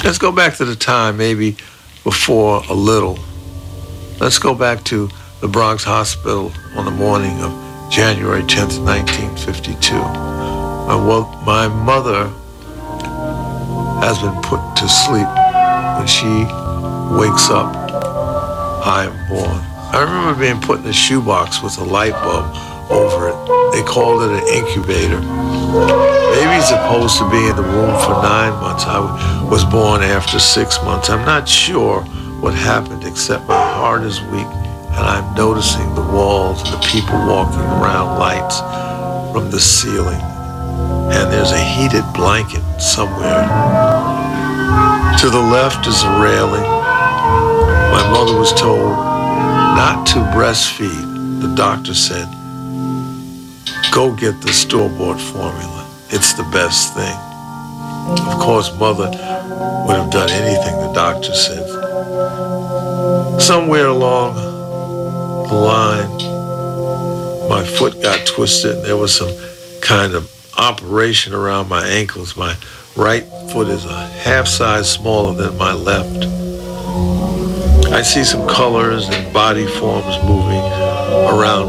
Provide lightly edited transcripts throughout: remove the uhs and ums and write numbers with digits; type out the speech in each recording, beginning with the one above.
Let's go back to the time, maybe before a little. Let's go back to the Bronx Hospital on the morning of January 10th, 1952. My mother has been put to sleep. When she wakes up, I am born. I remember being put in a shoebox with a light bulb over it. They called it an incubator. Baby's supposed to be in the womb for 9 months. I was born after 6 months. I'm not sure what happened, except my heart is weak and I'm noticing the walls and the people walking around, lights from the ceiling. And there's a heated blanket somewhere. To the left is a railing. My mother was told not to breastfeed. The doctor said, go get the store-bought formula. It's the best thing. Of course, mother would have done anything the doctor said. Somewhere along the line, my foot got twisted and there was some kind of operation around my ankles. My right foot is a half size smaller than my left. I see some colors and body forms moving around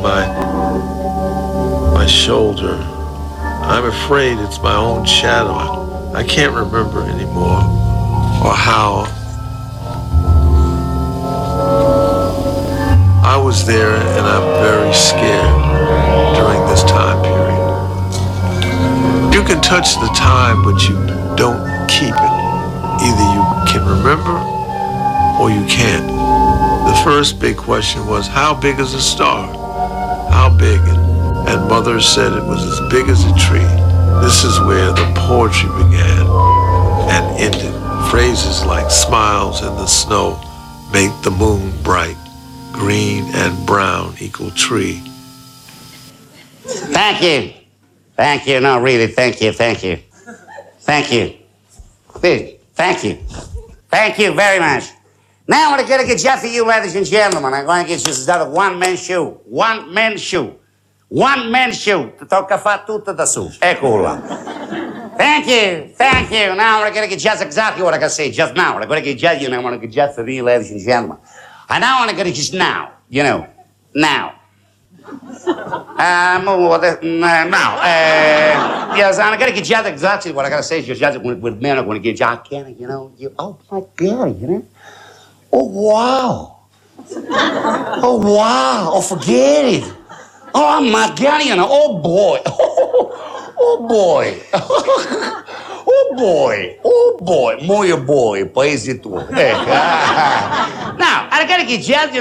my shoulder. I'm afraid it's my own shadow. I can't remember anymore or how. I was there and I'm very scared during this time period. You can touch the time, but you don't keep it. Either you can remember or you can't. The first big question was, how big is a star? How big? And mother said it was as big as a tree. This is where the poetry began and ended. Phrases like smiles in the snow make the moon bright. Green and brown equal tree. Thank you. Thank you. No, really, thank you. Thank you. Thank you. Please, thank you. Thank you very much. Now I'm going to get just for you, ladies and gentlemen. I'm going to get just a one-man shoe. One-man shoe. One-man shoe. Tocca fare tutto da su. Eccolo là. Thank you. Thank you. Now I'm going to get just exactly what I can say just now. I'm going to get just, I'm going to get just for you, ladies and gentlemen. And now I'm going to get it just now. Now. Now. Yes, I'm going to get just exactly what I got to say. Just with men, I'm going to get just, oh my God, Oh, wow. Oh, wow. Oh, forget it. Oh, my God, oh, boy. Oh, boy. Oh, boy. Oh, boy. Muy boy. Paese tuo. Now, I got to get just,